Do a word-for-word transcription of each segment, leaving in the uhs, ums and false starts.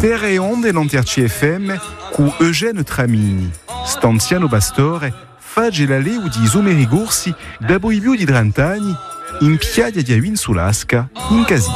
Terre e onde non T R C F M cu Eugène Tramini. Stanziano Bastore fagge la leu di Isomeri Gorsi da boibiu di trent'anni in piadia di Avin Sulasca in Casic.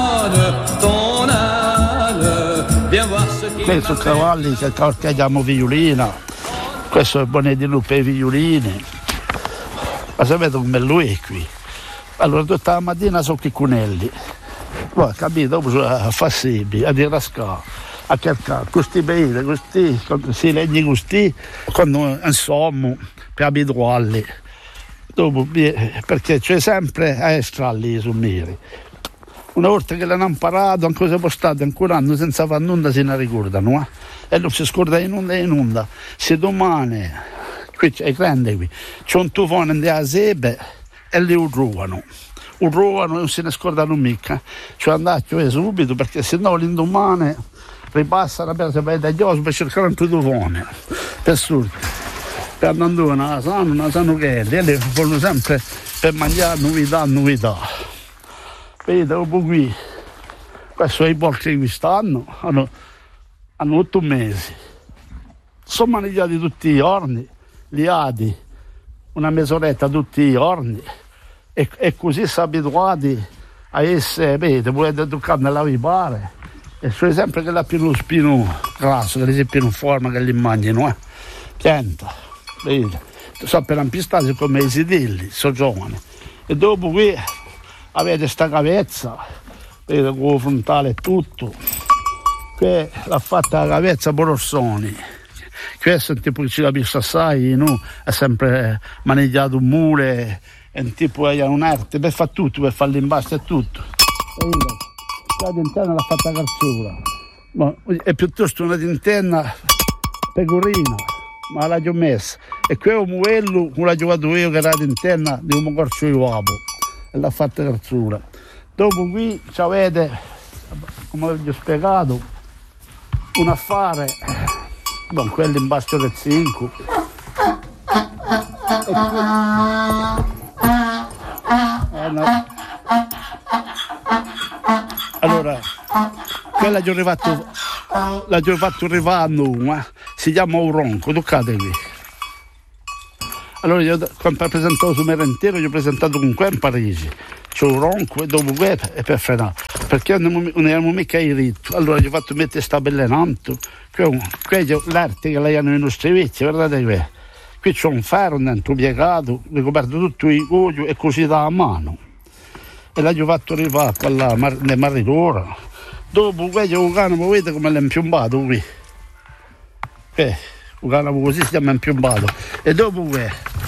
Questo cavalli che chiamiamo violina, questo è il bonedino per i violini. Ma sapete come lui è qui? Allora tutta la mattina sono qui cunelli. Poi, capito, dopo a fassibili, a dirascare, a cercare, questi bei, questi, questi legni questi, quando insomma, per abituarli. Dopo, perché c'è sempre a extra lì su Miri. Una volta che l'hanno imparato, ancora siamo stati ancora un anno senza fare nulla, se ne ricordano, eh? E non si scorda in onda e in onda. Se domani, qui è grande qui, c'è un tufone di sebe e li urruano. Urruano e non se ne scordano mica. Cioè andate subito, perché se no l'indomani ripassano per sapere dagli osi per cercare un tufone. Per assurdo. Per andare una sanno, una sanno che è, e fanno sempre per mangiare novità, novità. Vedete, dopo qui, questi sono i porci che qui stanno, hanno, hanno otto mesi. Sono mangiati tutti i giorni, liati, una mezz'oretta tutti i giorni, e, e così si abituati a essere, vedete, volete toccare nella vipare, e c'è sempre che l'ha più spino grasso, che l'ha più forma, che li mangiano, eh. Pianta, vedete, sono appena impistati come i sidilli, sono giovani. E dopo qui avete sta cavezza, vedete, con il frontale e tutto, che l'ha fatta la cavezza Borossoni. Questo è un tipo che ci capisce assai, no? È sempre maneggiato un mule, è un tipo che ha un'arte per fare tutto, per fare l'impasto e tutto. La dintenna l'ha fatta calzura, ma è piuttosto una dintenna pecorina, ma l'ha già messa. E qui è un muello, come l'ho giocato io, che era la dintenna di un corcio di uovo, e l'ha fatta calzura. Dopo qui avete, come vi ho spiegato, un affare. Bon, quello in basto del cinque. Eh, no. Allora, quella che ho arrivato, la che ho fatto arrivare a noi, eh? Si chiama Uronco, toccate qui. Allora, io quando ho presentato su Merentero, io ho presentato con qua in Parigi. C'è Uronco e dopo qui è per frenare, perché non eravamo mica in ritmo. Allora, gli ho fatto mettere sta bellenanto. Qui è l'arte che lei hanno i nostri vecchi, guardate qui. Qui c'è un ferro dentro piegato, ricoperto tutto i cuoio e così da mano. E l'ho fatto arrivare qua nel maritora. Dopo qui c'è un canamo, vedete come l'è impiombato qui. Eh, un canamo così si chiama impiombato. E dopo qui,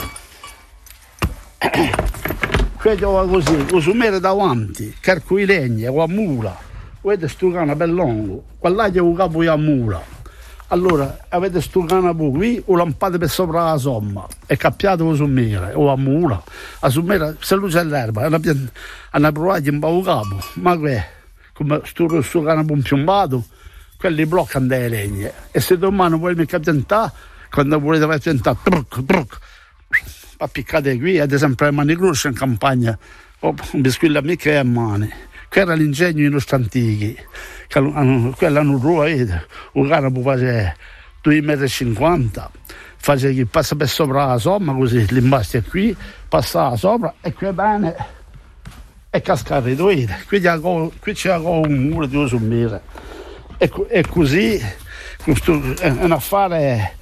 qui c'è così, lo sumere davanti, carco i legni, o a mula. Vedete sto cane bellongo, qua là c'è un capo a mula. Allora, avete sto cane qui, o lampate per sopra la somma, e cappiate o sumere, o a mula. A sumere, se lui c'è l'erba, hanno provato in un capo, ma qui, come sto, sto cane piombato, quelli bloccano delle legne. E se domani vuoi mica piantare, quando volete piantare, truc, truc, ma piccate qui, avete sempre le mani croce in campagna, oh, un biscuito mica a mani. Quello era l'ingegno dei nostri antichi, quello hanno ruotato, un cane può fare due metri e cinquanta, face che passa per sopra la somma, così l'impasto è qui, passa sopra e qui bene, e cascare due, qui c'è un muro di usumire. E, e così, è un affare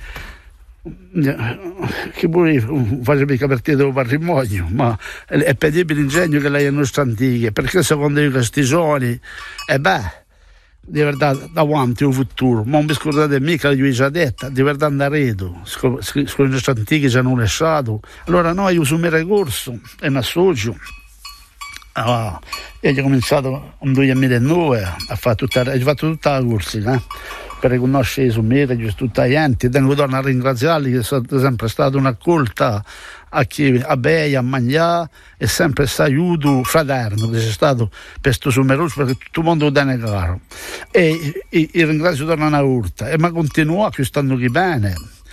che pure faccio mica partire del patrimonio, ma è pedibile l'ingegno che lei è nostra antica, perché secondo io questi giovani, e beh, di verità davanti un futuro, ma non vi scordate mica, io già detto, di verità andaredo, con i nostri antichi ci hanno lasciato. Allora noi usiamo il corso e un associo. Ah, io ho cominciato nel duemilanove a fare tutta, ho fatto tutta la corsa, eh? Per riconoscere i summeri, tutta la gente. Tengo torno a ringraziarli, che sono sempre stato un'accolta a chi a bere, a mangiare, e sempre questo aiuto fraterno che c'è stato per questo sumeroso, perché tutto il mondo lo tiene caro. E il ringrazio torno a urta, e ma continua che stanno qui bene.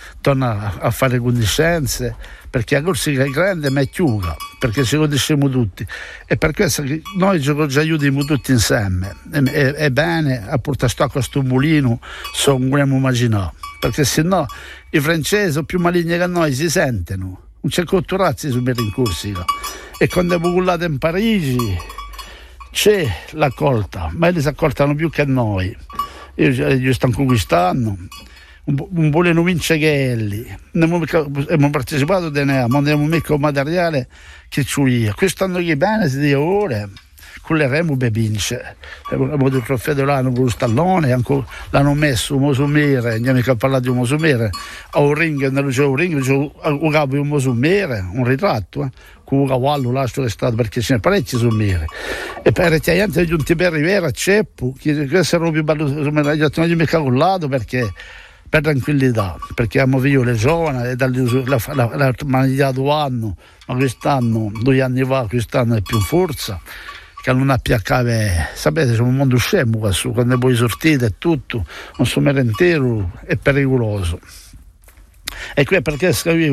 torna a fare conoscenze, perché la Corsica è grande ma è chiusa, perché ci conosciamo tutti, e per questo che noi ci aiutiamo tutti insieme. È, è, è bene a portare sto a questo mulino, se non vogliamo immaginare, perché sennò i francesi più maligni che noi si sentono. Non c'è culturazzi su in Corsica, e quando è popolata in Parigi c'è l'accolta, ma li si accoltano più che noi. Io, io sto conquistando un, un voleno vince che elli, abbiamo partecipato da ne, ma abbiamo messo un materiale che c'è. Quest'anno che bene si dice ora, con le remo per vince, abbiamo il trofeo dell'anno con lo stallone, ancora l'hanno messo un mosumere, andiamo a parlare di un mosumere, a un ring, nello c'è un ring, c'è un capo di un mosumere, un ritratto, eh, con un cavallo l'altro è stato, perché ce ne parecchi sommere, e per te gente di un tipo Rivera, Ceppo, che questo era più bello, non gli ho messo con lato perché per tranquillità, perché abbiamo visto le giovani e la, la, la, la mangiato anno, ma quest'anno, due anni fa, quest'anno è più forza, che non ha più a cave. Sapete, c'è un mondo scemo qua su, quando poi sortite e tutto, un somero intero è pericoloso. E qui è perché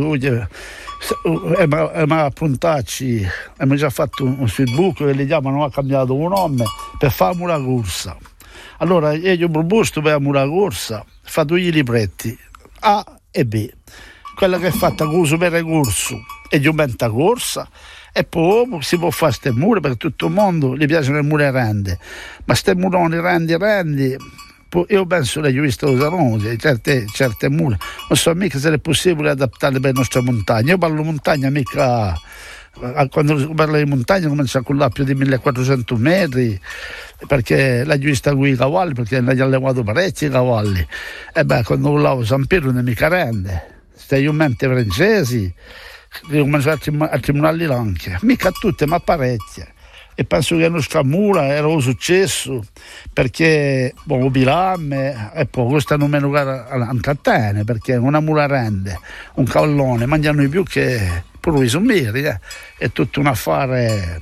ma appuntarci, abbiamo già fatto un Facebook che li chiamano, ha cambiato un nome per fare una corsa. Allora io proposto per una corsa, fa due libretti A e B, quella che è fatta con il percorso e giumenta corsa, e poi si può fare queste mura, perché tutto il mondo gli piacciono le mura rendi, ma queste muroni rendi rendi, io penso che io ho visto usare certe, certe mura, non so mica se è possibile adattarle per le nostre montagne. Io parlo montagna, mica quando parlo di montagna comincia a cullare più di millequattrocento metri, perché la giusta con i cavalli, perché ne ho allevato parecchi cavalli, e beh, quando cullavo San Piero non mica rende, stai in mente francesi, devo mangiare a tribunali anche, mica tutte ma parecchie, e penso che la nostra mura era un successo, perché buon bilame, e poi questa non meno cara a trattene, perché una mura rende, un cavallone mangiano di più che pure i sommeri, eh. È tutto un affare,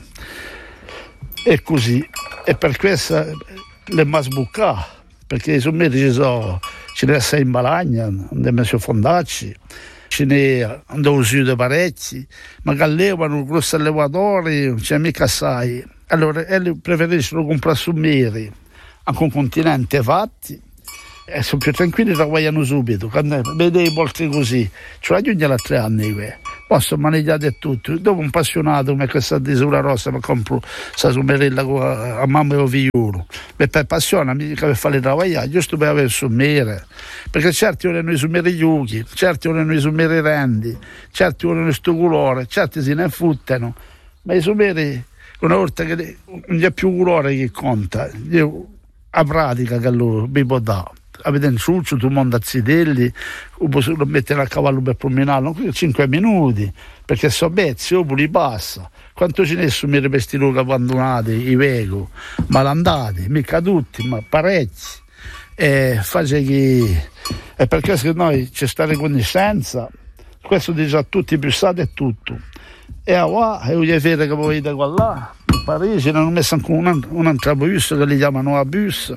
e così, e per questo le masbucà, perché i sommeri ci sono, ce ne sei in Balagna, hanno messo fondacci, ce ne hanno usato parecchi, ma che allevano grossi allevatori, non c'è mica assai. Allora elli preferiscono comprare sommeri anche un continente fatti, e sono più tranquilli, lavorano subito. Quando vede i volti così, cioè io gliela tre anni qui, posso maneggiare e tutto. Dopo un appassionato come questa di sulla rossa, mi compro questa sommerella a mamma e o figliolo, e per passione mi dica per fare lavorare, giusto per avere il sommere, perché certi vogliono i sommeri chiuchi, certi vogliono i sommeri rendi, certi vogliono questo colore, certi se ne futtano, ma i sommeri, una volta che non c'è più colore che conta, io, a pratica che lo bibo dà. Avete un ciuccio, tu monta a zidelli, lo mettere a cavallo per promenare, cinque minuti, perché so pezzi, oppure li passa. Quanto ce ne sono per questi luoghi abbandonati, i vego, malandati, mica tutti, ma parecchi. E face che, e perché se noi c'è sta riconoscenza, questo dice a tutti, più state e tutto. E a qua, e voglio vedere che voi vedete qua là, in Parigi, hanno messo anche un, un altro bus che li chiamano a bus,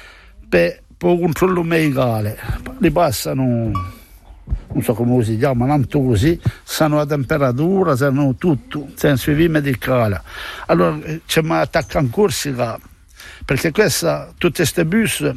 per poi controllo medicale, li passano, non so come si chiama, tanto così, sanno la temperatura, sanno tutto, senza il medicale. Allora c'è mai attacca in Corsica, perché questa, tutte queste bus,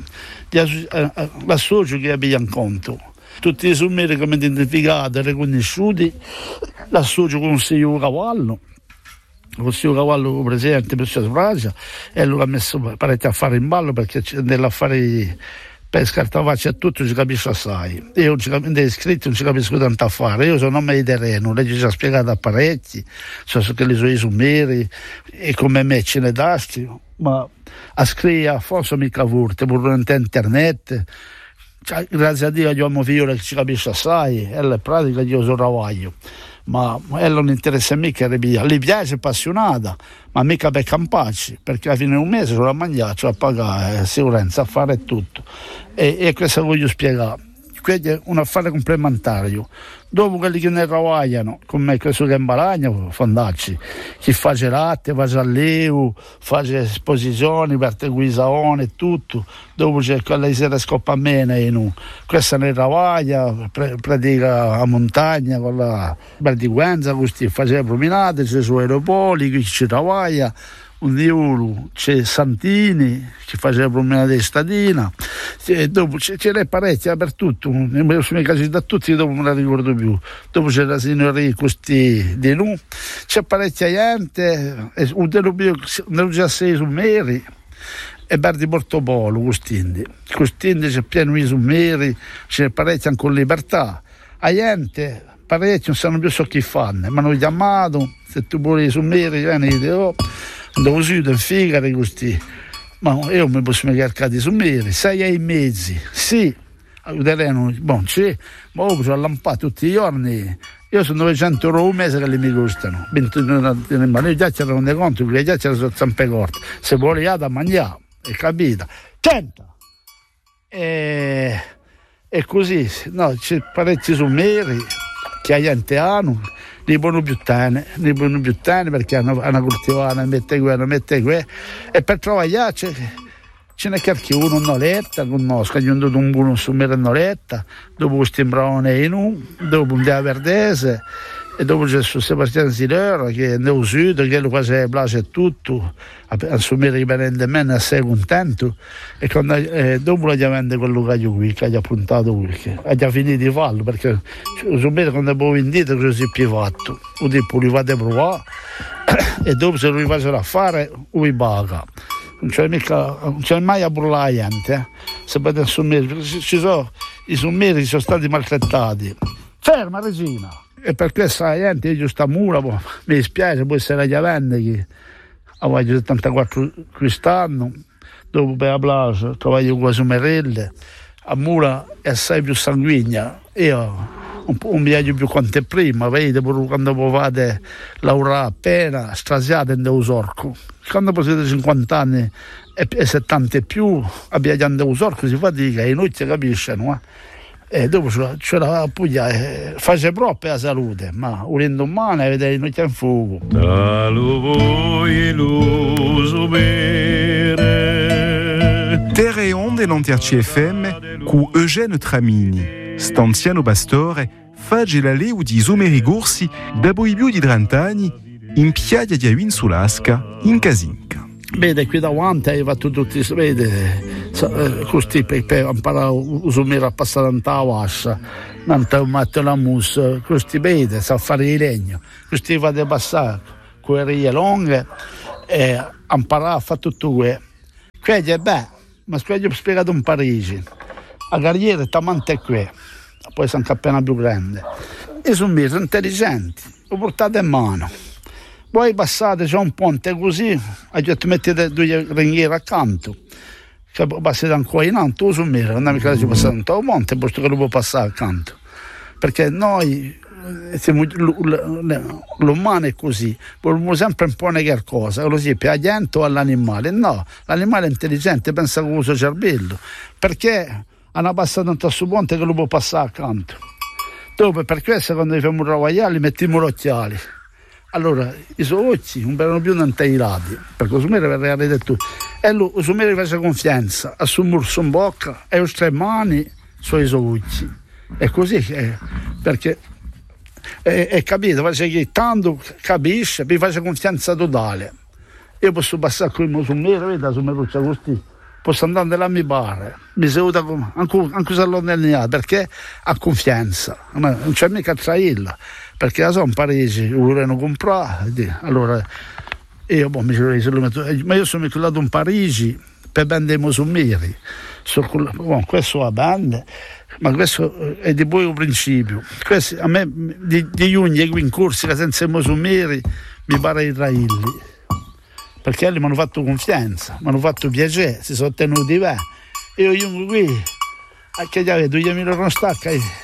l'associo che abbiamo in conto, tutti i sommeri come identificati e riconosciuti, l'associo con un cavallo, con il cavallo presente per la Francia, e lui ha messo parecchio a fare in ballo, perché nell'affare per scartavacci e tutto ci capisco assai. Io dei iscritti non ci capisco tanto a fare, io sono nome di terreno, lei ci ha spiegato a parecchi, so che li sono i sommeri e come me ce ne dasti, ma a scrivere a forza mica furte, pure in internet. Cioè, grazie a Dio io ho un figlio che ci capisce assai, e la pratica io so travaglio, ma a non interessa mica, gli piace, è appassionata, ma mica per campacci, perché alla fine di un mese sono a mangiare, cioè a pagare, sicurezza, a fare tutto, e, e questo voglio spiegare. quello è un affare complementario. Dopo quelli che ne lavorano, come questo che imbalagna, fondacci, chi fa latte, fa alleu, fa esposizioni, parte guisaone e tutto, dopo c'è quella che si scoppa meno e non. Questa ne lavora, pre- pratica a montagna, con la vertigenza, questi faceva promenate, c'è su aeropoli, qui ci lavora. Un diuro c'è Santini che faceva promenade di stadina, e dopo c'è, c'era parecchia per tutto, nei miei casi da tutti dopo non la ricordo più. Dopo c'è la signoria questi di nu, c'è parecchia gente, un dello già sei su Meri e Berti Portopolo, quest'indi quest'indi c'è pieno di su Meri, c'è parecchia anche con libertà, a gente parecchio non sanno più so chi fanno, mi hanno chiamato, se tu vuoi su Meri vieni, oh, andavo su in Figari questi, ma io mi posso cercare su Meri, sei ai mezzi, sì, il terreno, bon, c'è, ma io ho lampato tutti i giorni, io sono novecento euro un mese che li mi costano, ma io già ci rendo conto che già c'era sono zampe corte, se vuole da mangiare, è capito? cento! E, e così, no, c'è parecchi su Meri, che a gente hanno, li buoni più tane, li buoni più tane perché hanno, hanno coltivato, hanno mette qui, hanno mette qui, e per trovare c'è, ce n'è qualcuno, una noletta, conosco, gli ho dato un buono su me noletta, dopo questo imbrone in un, dopo un dea verdese, e dopo c'è su Sebastiano Silero che è nel sud, che lo quasi place e tutto, a assumere rimanendo meno assai contento, e quando, eh, dopo lo vende quello che io qui, che ha puntato qui, che ha già finito di farlo, perché assumere quando abbiamo vendito così più fatto, o tipo li fate provare, e dopo se lo rifaccio a fare, lo paga. Non c'è mica, non c'è mai a burlare la gente, eh? Se potete assumere, ci sono, i sommeri sono stati maltrattati. Ferma Regina! E per questa gente io sta mura, boh, mi dispiace, può essere la vende che avevo settantaquattro quest'anno, dopo per la plage trovaio quasi merelle, a mura è assai più sanguigna, io un, un viaggio più quanto prima, vedete, quando fate lavorare appena, strasiate in Deusorco, quando siete cinquanta anni e, e settanta e più, abbiate in Deusorco si fatica e non si capisce, no? E dopo c'è la Puglia, eh, face proprio la salute, ma unendo umana e vedere noi c'è in fuoco. Terre e onde non T R C F M cu Eugène Tramini, Stanziano Bastore, fage la leu di Isomeri Gorsi, da Boibiu di trent'anni, in piaglia di Awin Sulasca, in Casinca. Vede, qui davanti hai fatto tutti, vede, così per, per imparare a usare a passare tanta vascia, non ti metto la mousse, così vede, sa fare di legno, così fate passare con le righe lunghe e imparare a fare tutto questo. Quindi è beh, ma quello ho spiegato in Parigi, la carriera è talmente qui, poi sono appena più grande, e sono intelligenti, lo portate in mano. Poi passate, c'è un ponte così, mettete due ringhiere accanto, cioè, passate ancora in alto, tu su me, non è mica ci passate un ponte, posto che lo può passare accanto. Perché noi, siamo, l'umano è così, vogliamo sempre imparare qualcosa, così per la gente o all'animale. No, l'animale è intelligente, pensa con il suo cervello, perché hanno passato tanto su ponte che lo può passare accanto. Dopo, per questo, quando li facciamo travagliare, li mettiamo gli occhiali. Allora, i suoi occhi non erano più tagliati, perché il sumere aveva detto, e lui, il sumere faceva confidenza, assumere su in bocca e le tre mani sui suoi occhi. È così che, perché, è, è capito, che tanto capisce, mi faccia confidenza totale. Io posso passare con il mio sumere, vedi, la sumere c'è così, posso andare là mi pare, mi seduta anche, anche se l'ho negnato, perché ha confidenza, non c'è mica trairla. Perché la so in Parigi, lo volevano comprare, allora io boh, mi sono messo, ma io sono andato in Parigi per vendere i sommeri, so, boh, questo va bene, ma questo è di poi il principio, questo, a me di, di Giugno qui in corsa senza i sommeri mi pare di trairli, perché mi hanno fatto confidenza, mi hanno fatto piacere, si sono tenuti bene, e io io qui, a che già vedo, io mi lo stacca,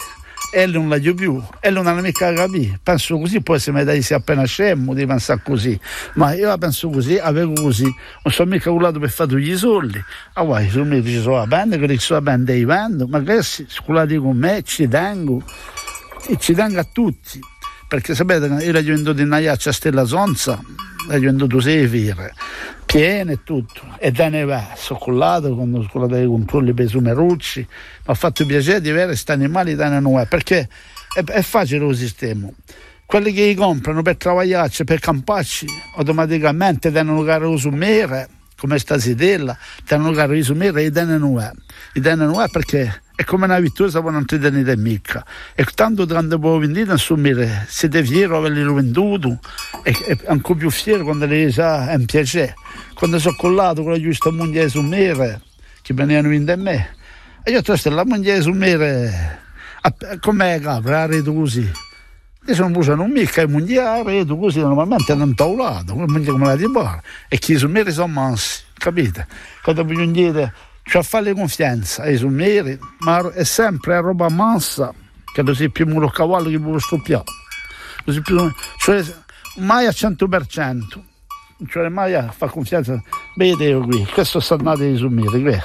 e non la più, e non ha mica capito. Penso così, poi se mi dai sia appena scemo di pensare così, ma io la penso così, avevo così, non sono mica culato per fare tutti i soldi. Ah, guai, su me ci sono la bene, che ci sono la bene vendo, ma che si sculati con me, ci tengo, e ci tengo a tutti, perché sapete, io la venduto in Aiaccia a Stella Sonza, la venduto sei fire, piene e tutto, e da ne va, sono cullato, quando ho cullato i controlli per i sumerucci, mi ha fatto piacere di avere questi animali da ne non è, perché è, è facile lo sistema. Quelli che li comprano per travagliarci, per camparci, automaticamente danno caro su mera, come sta sidella, danno caro su mera e danno non è. I danno non è perché è come una vittosa quando non ti danno di mica. E tanto quando può vendere, insomma, siete fieri di averlo venduto, e, e ancora più fieri quando le sa è un piacere. Quando sono collato con la giusta moglie su mera, che venivano in da me, e io ho detto, la moglie su mera, com'è capra, redo così. Adesso non usano mica i moglie, redo così, normalmente hanno taulato, come la di bar, e chi su mera sono mansi, capite? Quando bisogna dire, cioè fare confianza ai summeri, ma è sempre roba mansa, che lo si più muro cavallo che può stoppiare. Più, cioè mai al cento per cento, cioè mai a fare confianza. Vedete qui, questo sta andato ai summeri, qui.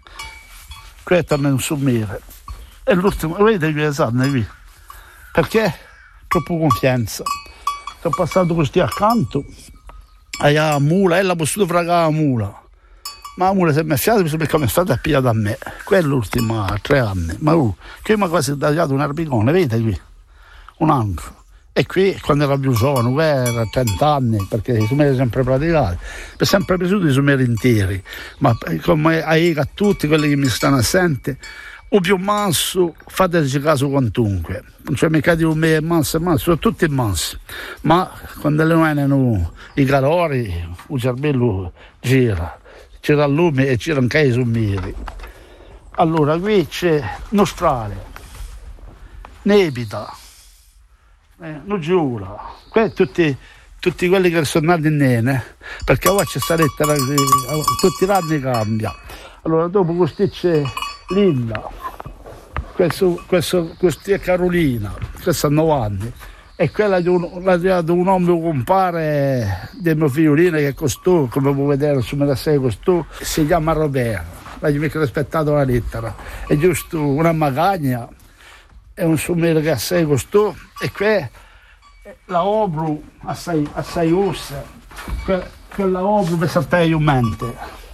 Questo è un summere. E l'ultimo, vedete qui, esatto, qui. Perché? Troppo confianza. Sono passato questi accanto, a mula, e l'ha potuto fregare la mula. Ma la mula si è meffiata perché mi è stata pigliata a me. Quello l'ultimo tre anni. Ma uh, qui mi ha quasi tagliato un arbicone, vedete qui? Un altro. E qui quando era più giovane, qui era trenta anni, perché i sumeri sempre praticati, per sempre piaciuti i sumeri interi. Ma come a tutti quelli che mi stanno assenti, o più manso, fateci caso quantunque. Non c'è mica di un me manso e manso, sono tutti mansi. Ma quando le vengono i calori, il cervello gira. C'era il lume e c'era anche i summiri. Allora qui c'è Nostrale, Nebita, eh, Nugiura, tutti, tutti quelli che sono nati in nene, perché ora c'è sta lettera che tutti gli anni cambia. Allora dopo questo c'è Linda, questo, questo, questo è Carolina, questo ha nove anni. E quella di un, la di un uomo compare del mio figlio che costò, come può vedere su me la sei costò, si chiama Roberto, l'ho mica rispettato la lettera, è giusto una magagna, è un summero che assai costò, e qui la obru assai, assai ussa, quella obru per saltare in mente.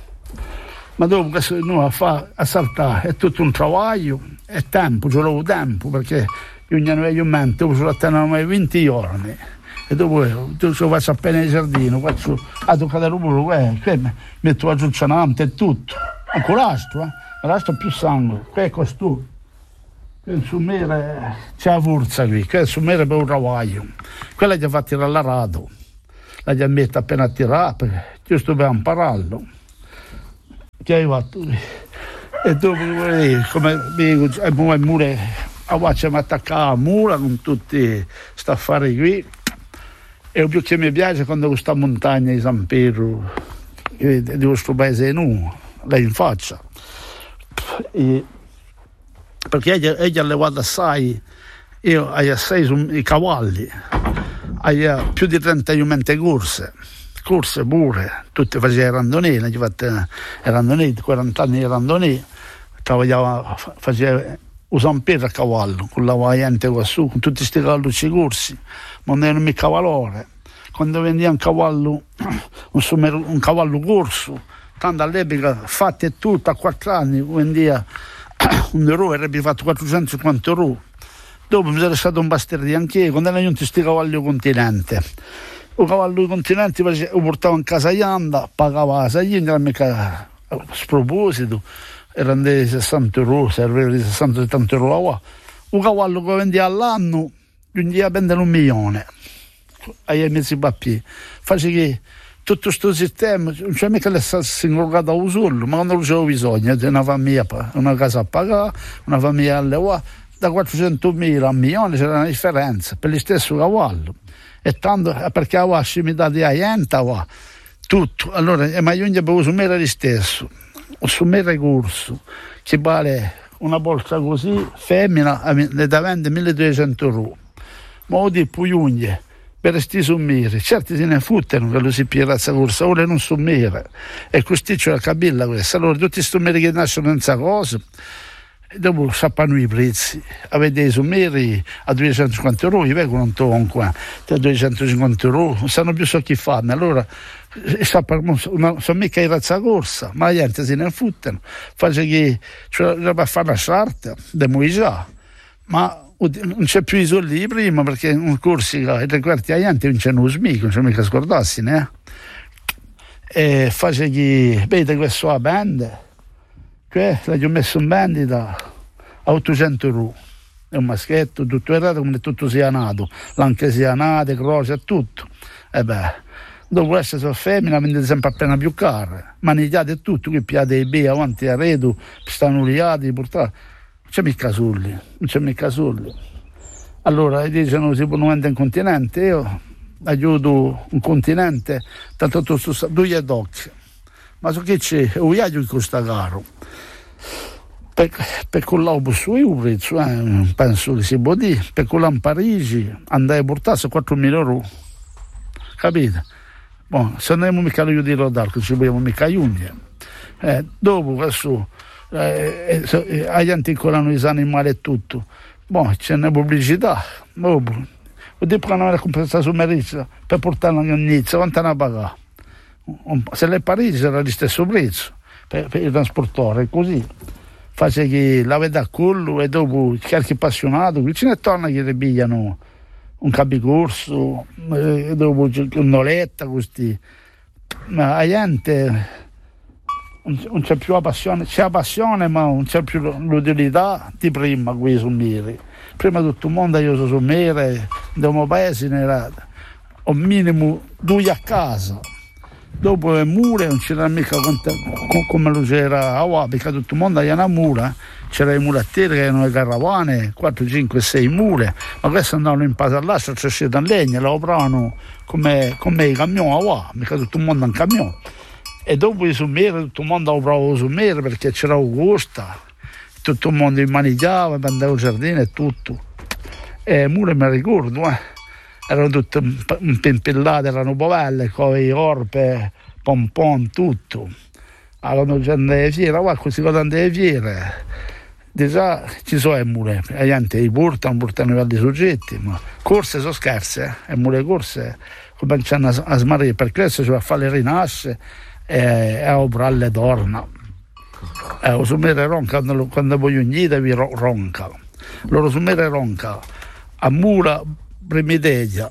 Ma dopo questo no, a, fa, a saltare è tutto un travaglio, è tempo, ce l'ho tempo, perché io non avevo in mente, io sono attanato venti giorni, e dopo io faccio appena il giardino, faccio a toccare il rumore, qui metto la giuccianante e tutto, ancora l'astro, eh? L'astro più sangue, qui è questo, qui il summere c'è la forza qui, qui è il summere per un travaglio, quella gli ha fatto all'arato, la gli ha messo appena a tirare, giusto per impararlo, che hai fatto? E dopo come dico, il mure, a ci mi attaccava a mura con tutti sti affari qui, e il più che mi piace quando questa montagna di San Pietro di questo paese nu, lei in faccia, e, perché ella ha levato assai, io ho assai i cavalli, ho più di trenta corse, corse pure, tutte facevano randonee, ne fatte randonee, quaranta anni di randonee, travagliava, faceva o San Pietro a cavallo, con la variante qua su, con tutti questi cavallucci corsi, ma non erano mica valore. Quando vendiva un cavallo, un, sommer- un cavallo corso, tanto all'epoca fatti e tutto, a quattro anni vendiva un euro, avrebbe fatto quattrocentocinquanta euro. Dopo mi era stato un basterdi anche io, quando erano giunti questi cavalli continente. Il cavallo continente lo portavo in casa Ianda, pagava la sagliina, non mica a sproposito. Erano dei sessanta euro, serveva di sessanta settanta euro. Un cavallo che vendeva all'anno, giungeva a vendere un milione ai mesi pappi. Faccio che tutto questo sistema, non c'è mica l'essersi ingorgato a usurlo, ma quando c'avevo bisogno di una famiglia, una casa a pagare, una famiglia a levare, da quattrocentomila a un milione c'era una differenza per lo stesso cavallo. E tanto perché la wasci mi dà di aienta, tutto. Allora, ma io non avevo su me era lo stesso. Su me corso che vale una bolsa così, femmina, le da vendere milleduecento euro. Ma di pugliuglie, per sti sommire, certi se ne fottono che lo si pia razza corsa, ora non sommire. E questi c'è la cabilla questa. Allora tutti questi sommiri che nascono senza cosa, e dopo sappiano i prezzi. Avete i sommiri a duecentocinquanta euro, io vengo un ton qua, a duecentocinquanta euro, non sanno più so chi fanno. Allora, sappiano, non sono mica in razza corsa, ma la gente se ne fottono. Faccio che, cioè, per fare la sarta, devo già, ma non c'è più i soldi prima perché in Corsica e tre quarti agli anni non c'è uno smico, non c'è mica scordarsi, né? E faccio che vede questo a band, che l'ho messo in vendita a ottocento euro. È un maschetto, tutto errato come tutto sia nato, l'anche sia nato, croce e tutto. E beh, dopo essere sono femmina, vende sempre appena più care, manigliate e tutto, che piate i bei avanti a redo, stanno liati, portati. Non c'è mica soldi, non c'è mica soldi. Allora dicono si può vendere un continente, io aiuto un continente, tanto tu sto due d'occhio. Ma so che c'è, un viaggio che costa caro. Per, per collare su io prezzo, eh, penso che si può dire, per collare in Parigi andai a portarsi quattromila euro. Capite? Bon, se non abbiamo mica lo dire d'arco, ci vogliamo mica aiutare. Eh, dopo questo Eh, eh, agli anticolano i animali e tutto, boh, c'è una pubblicità, oh, dopo che hanno compensato su Merizia per portarla a Nizza, quanto ne pagare? Se l'è Parigi era lo stesso prezzo per, per il trasportatore, così face che la vede a collo e dopo qualche appassionato qui ce ne torna che le pigliano un capicorso e dopo un'oletta così, ma la gente non c'è più la passione, c'è la passione ma non c'è più l'utilità di prima qui su Miri. Prima tutto il mondo io sono su Miri, nel mio paese era un minimo due a casa, dopo le mura non c'era mica come lo c'era a Wa, perché tutto il mondo aveva una mura, c'era i mulattieri che erano le caravane, quattro, cinque, sei mure, ma queste andavano in paese all'astro, c'è scesa in legno, la operavano come, come i camion a Wa, mica tutto il mondo in camion. E dopo i sommeri, tutto il mondo lavorava sommeri perché c'era Augusta, tutto il mondo immanigliava, andava al giardino e tutto. E mure mi ricordo, eh, erano tutte impempellate, erano povelle, con i corpe, pompon, tutto. Allora gente delle fiere, qua così con tante fiere, già ci sono le mure, la gente li portano, portano i vari soggetti, ma corse sono scarse, eh, e mure corse cominciano a, a smarrire, per questo cioè a fare le rinasce, e a operare le torna. Eh, lo sommere ronca quando, quando voglio unire vi ronca. Loro sommere ronca a mura primiteglia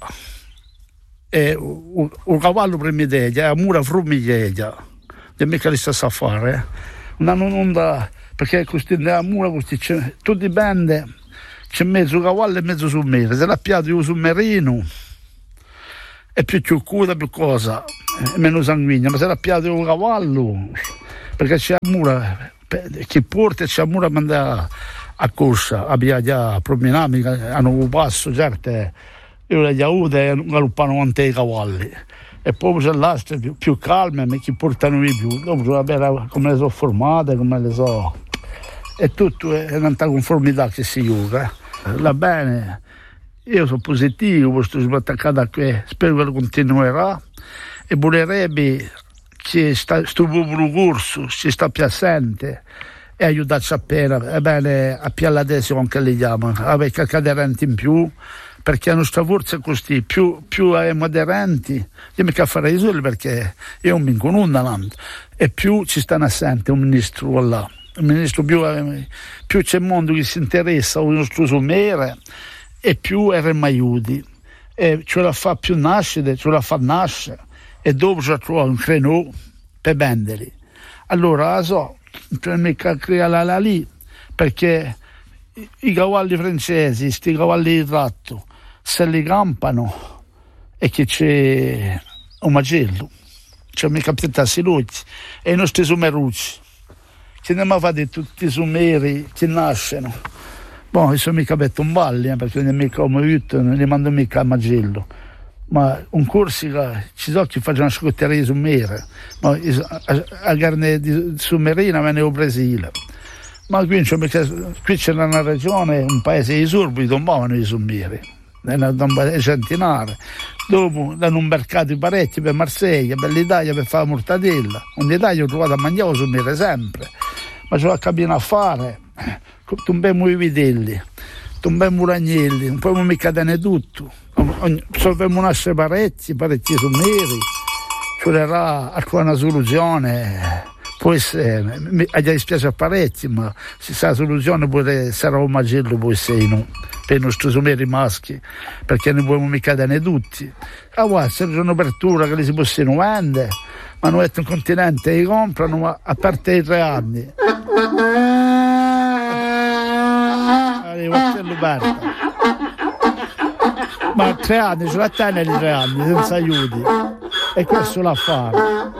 e un cavallo primiteglia e a mura frumiglieglia. E mica li sta a fare. Eh. Una non onda perché questi nella mura questi c'è, tutti bende c'è mezzo cavallo e mezzo sommere. Se l'ha piato io sommerino è più ciuccuta, più cosa, meno sanguigna, ma se l'ha piato un cavallo, perché c'è la mura, chi porta c'è la mura manda a, a corsa, a piaggia, a promenare, hanno un passo, certe, io le aiuto e galoppano ante i cavalli, e poi c'è l'altra più, più calme, ma chi portano di più, dopo sapere come le sono formate, come le so, e tutto è una conformità che si usa, va bene. Io sono positivo, questo attaccato a qui, spero che lo continuerà e volerebbe che questo popolo corso ci sta più assente e aiutarci appena, è bene a più l'adesione che li chiamano, avere qualche aderente in più, perché la nostra forza è così, più, più abbiamo aderenti, io mica farei solo perché io non mi inconundo, e più ci stanno assente un ministro là, un ministro più, più c'è mondo che si interessa al nostro sommere, e più erano aiuti, e ce la fa più nascere, ce la fa nascere, e dopo ci trova un creno per venderli. Allora, so, non c'è mica creare lì, perché i, i cavalli francesi, questi cavalli di tratto, se li campano e che c'è un macello, c'è mica piantarsi luci, e i nostri sumerucci, che ne abbiamo fatti tutti i sumeri che nascono. Boh, io sono mica detto un balli, eh, perché non è mica come aiuto, non li mando mica a Magello. Ma un Corsica ci so che faccio una scotteria su mare, ma a, a carne di, su marina me ne ho Brasile. Ma qui, cioè, qui c'era una regione, un paese di Surbi, tombavano i sommieri, nel centinaire. Dopo hanno un mercato parecchi per Marsiglia, per l'Italia, per fare la mortadella. In Italia ho trovato a mangiare i sommieri sempre, ma ce l'ho capito a fare. Tombemmo i vitelli, tombemmo i ragnelli, non possiamo mica tenere tutto. Solvemmo nascere parecchi, parecchi sommieri. Ci vorrà una soluzione. Può essere, mi dispiace parecchio, ma se sa la soluzione può essere un macello, può essere no, per i nostri sommieri maschi, perché non possiamo mica tenere tutti. Ah, guarda, se c'è un'apertura che li si possono vendere, ma non è un continente, li comprano a parte i tre anni. Ma tre anni, ce la tenere i tre anni, senza aiuti. E questo l'ha fare.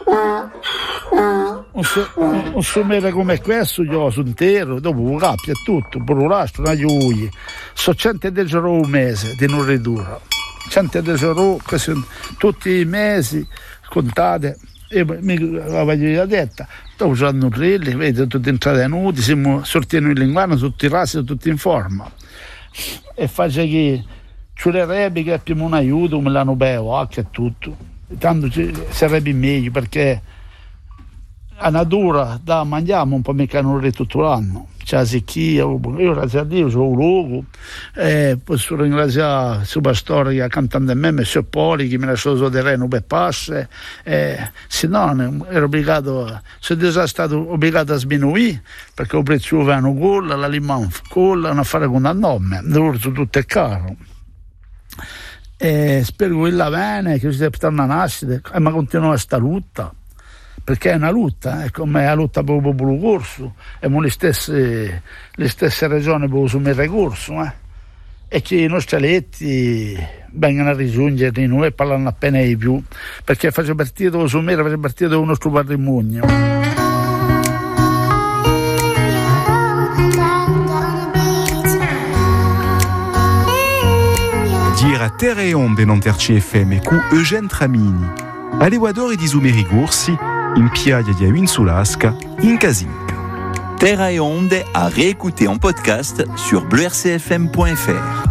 Un, so, un sommiere come questo io sono intero, dopo un cappio e tutto, per un rastro, una iugli. So centododici euro un mese di non ridurre. centododici euro tutti i mesi contate. E mi avevo detto, dopo ci hanno rilli, vedi, tutti intrattenuti, siamo sortendo in linguano, tutti i rasi, tutti in forma. E faccio che ci vorrebbe che abbiamo un aiuto, me l'hanno bevo, anche tutto. Tanto ci, sarebbe meglio, perché a natura da mangiamo un po' mica non tutto l'anno, c'è la secchia, io grazie a Dio ho un luogo, eh, posso ringraziare il suo pastore che ha cantato a me, Messer Poli, che mi ha lasciato il suo terreno per passe, eh, se no ero obbligato, sono stato obbligato a sminuire, perché il prezzo vanno colla, la limone colla, non fare con la nome, l'orzo tutto è caro. E spero che la bene, che si deve portare una nascita, eh, ma continua questa lotta. Perché è una lotta, è come la lotta per il popolo corso, e le stesse, le stesse regioni per assumere il corso, eh? E che i nostri eletti vengano a raggiungere di noi e parlano appena di più, perché faccio partire lo assumere, faccio partire il nostro patrimonio. Dire a Terre e Onde Nanterci F M cu Eugène Tramini. All'Equador e di Zumeri Gorsi, in Piaglia di Insulasca, in Casinca. Terre et Onde à réécouter en podcast sur bleu r c f m point f r.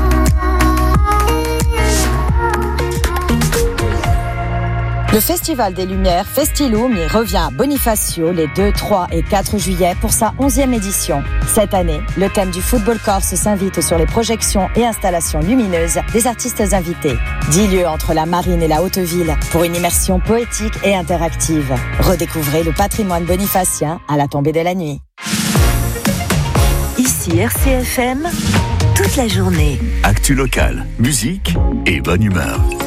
Le Festival des Lumières Festilumi revient à Bonifacio les deux, trois et quatre juillet pour sa onzième édition. Cette année, le thème du football corse s'invite sur les projections et installations lumineuses des artistes invités. Dix lieux entre la marine et la haute ville pour une immersion poétique et interactive. Redécouvrez le patrimoine bonifacien à la tombée de la nuit. Ici R C F M, toute la journée. Actu local, musique et bonne humeur.